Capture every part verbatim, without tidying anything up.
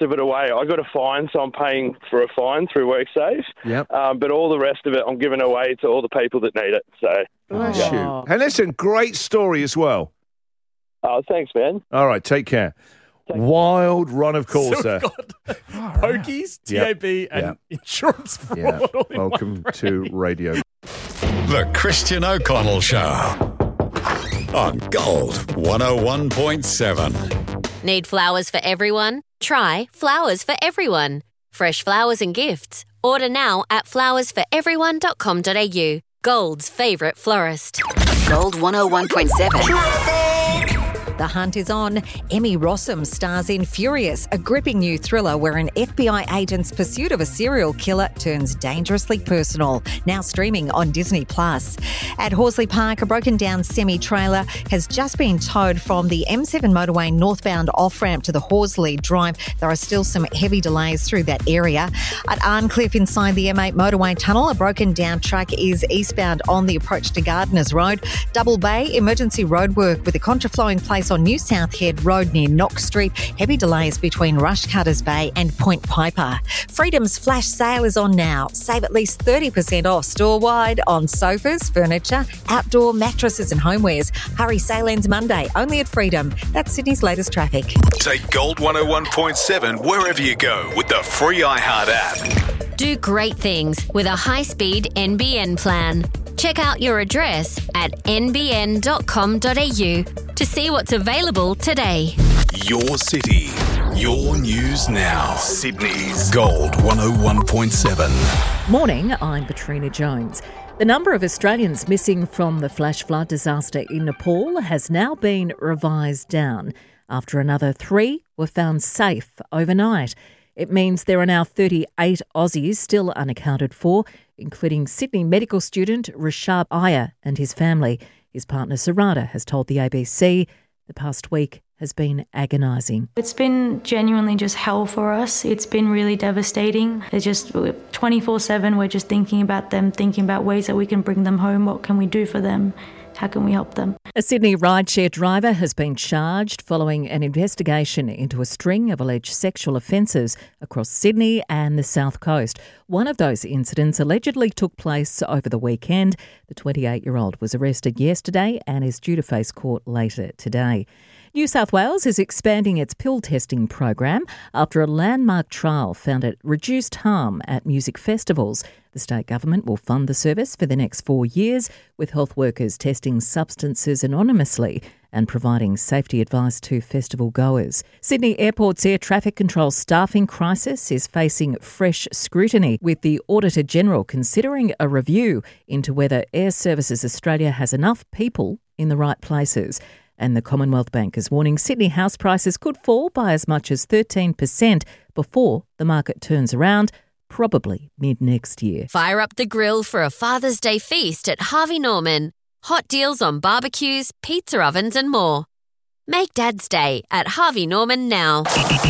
of it away. I got a fine, so I'm paying for a fine through WorkSafe. Yep. Um, but all the rest of it, I'm giving away to all the people that need it. So, Bless yeah. you. And listen, great story as well. Oh, thanks, man. All right, take care. Thanks. Wild run of calls So there. we've got pokies, T A B, Yep. and Yep. insurance fraud. Yeah. all in Welcome one to radio. The Christian O'Connell Show on Gold one oh one point seven. Need flowers for everyone? Try Flowers for Everyone. Fresh flowers and gifts. Order now at flowers for everyone dot com dot a u. Gold's favourite florist. Gold one oh one point seven. The hunt is on. Emmy Rossum stars in Furious, a gripping new thriller where an F B I agent's pursuit of a serial killer turns dangerously personal. Now streaming on Disney Plus. At Horsley Park, a broken down semi-trailer has just been towed from the M seven motorway northbound off-ramp to the Horsley Drive. There are still some heavy delays through that area. At Arncliffe inside the M eight motorway tunnel, a broken down truck is eastbound on the approach to Gardeners Road. Double Bay, emergency roadwork with a contraflowing place on New South Head Road near Knox Street. Heavy delays between Rushcutters Bay and Point Piper. Freedom's flash sale is on now. Save at least thirty percent off store-wide on sofas, furniture, outdoor mattresses and homewares. Hurry, sale ends Monday, only at Freedom. That's Sydney's latest traffic. Take Gold one oh one point seven wherever you go with the free iHeart app. Do great things with a high-speed N B N plan. Check out your address at n b n dot com dot a u to see what's available today. Your city, your news now. Sydney's Gold one oh one point seven. Morning, I'm Katrina Jones. The number of Australians missing from the flash flood disaster in Nepal has now been revised down after another three were found safe overnight. It means there are now thirty-eight Aussies still unaccounted for, including Sydney medical student Rashab Iyer and his family. His partner Sarada has told the A B C the past week has been agonising. It's been genuinely just hell for us. It's been really devastating. It's just twenty-four seven, we're just thinking about them, thinking about ways that we can bring them home. What can we do for them? How can we help them? A Sydney rideshare driver has been charged following an investigation into a string of alleged sexual offences across Sydney and the South Coast. One of those incidents allegedly took place over the weekend. The twenty-eight-year-old was arrested yesterday and is due to face court later today. New South Wales is expanding its pill testing program after a landmark trial found it reduced harm at music festivals. The state government will fund the service for the next four years, with health workers testing substances anonymously and providing safety advice to festival goers. Sydney Airport's air traffic control staffing crisis is facing fresh scrutiny, with the Auditor-General considering a review into whether Air Services Australia has enough people in the right places. And the Commonwealth Bank is warning Sydney house prices could fall by as much as thirteen percent before the market turns around, probably mid-next year. Fire up the grill for a Father's Day feast at Harvey Norman. Hot deals on barbecues, pizza ovens and more. Make Dad's Day at Harvey Norman now.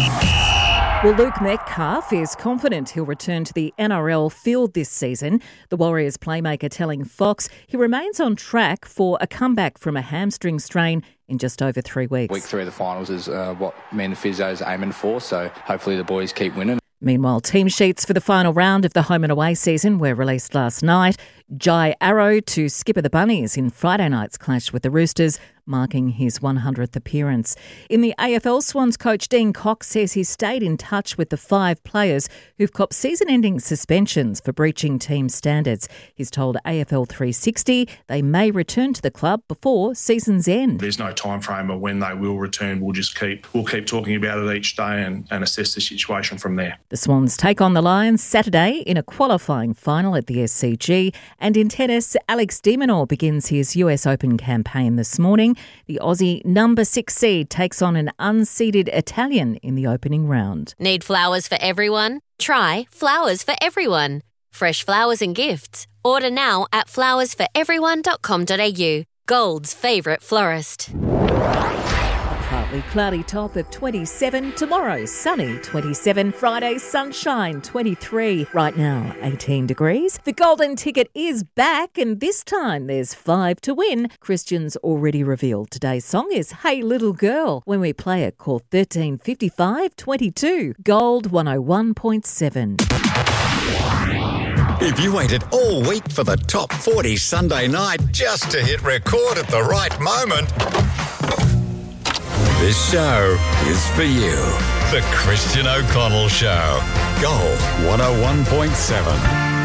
Well, Luke Metcalf is confident he'll return to the N R L field this season. The Warriors playmaker telling Fox he remains on track for a comeback from a hamstring strain in just over three weeks. Week three of the finals is uh, what me and the physios are aiming for, so hopefully the boys keep winning. Meanwhile, team sheets for the final round of the home and away season were released last night. Jai Arrow to skipper the Bunnies in Friday night's clash with the Roosters, marking his one hundredth appearance. In the A F L, Swans coach Dean Cox says he's stayed in touch with the five players who've copped season-ending suspensions for breaching team standards. He's told A F L three sixty they may return to the club before season's end. There's no time frame of when they will return. We'll just keep we'll keep talking about it each day and, and assess the situation from there. The Swans take on the Lions Saturday in a qualifying final at the S C G. And in tennis, Alex de Minaur begins his U S Open campaign this morning. The Aussie number six seed takes on an unseeded Italian in the opening round. Need flowers for everyone? Try Flowers for Everyone. Fresh flowers and gifts. Order now at flowers for everyone dot com dot a u. Gold's favourite florist. Partly cloudy top of twenty-seven. Tomorrow, sunny twenty-seven. Friday, sunshine twenty-three. Right now, eighteen degrees. The golden ticket is back, and this time there's five to win. Christian's already revealed today's song is Hey Little Girl. When we play it, call thirteen fifty-five twenty-two. Gold one oh one point seven. If you waited all week for the top forty Sunday night just to hit record at the right moment, this show is for you. The Christian O'Connell Show. Gold one oh one point seven.